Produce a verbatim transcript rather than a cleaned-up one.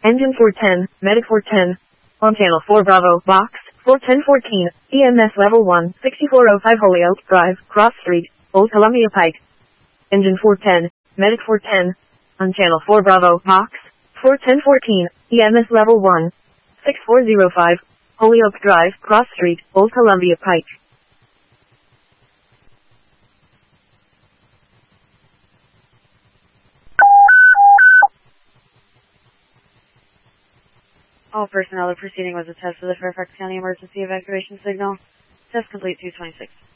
Engine four ten, Medic four ten. On channel four Bravo, box, four ten fourteen, E M S level one, sixty-four oh five Holyoke Drive, Cross Street, Old Columbia Pike. Engine four ten, Medic four ten. On channel four Bravo, box, four ten fourteen, E M S level one, sixty-four oh five, Holyoke Drive, Cross Street, Old Columbia Pike. All personnel are proceeding with a test of the Fairfax County Emergency Evacuation Signal. Test complete two twenty-six.